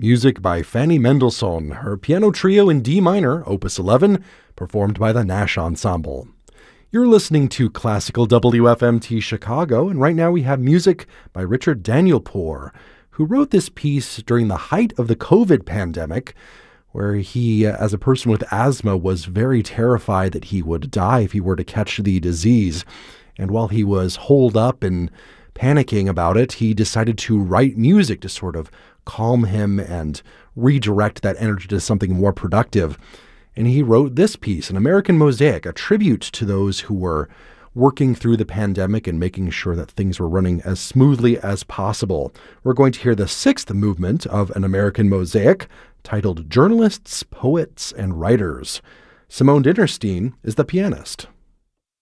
Music by Fanny Mendelssohn, her piano trio in D minor, Opus 11, performed by the Nash Ensemble. You're listening to Classical WFMT Chicago, and right now we have music by Richard Danielpour, who wrote this piece during the height of the COVID pandemic, where he, as a person with asthma, was very terrified that he would die if he were to catch the disease. And while he was holed up and panicking about it, he decided to write music to sort of calm him and redirect that energy to something more productive. And he wrote this piece, An American Mosaic, a tribute to those who were working through the pandemic and making sure that things were running as smoothly as possible. We're going to hear the sixth movement of An American Mosaic, titled Journalists, Poets, and Writers. Simone Dinnerstein is the pianist.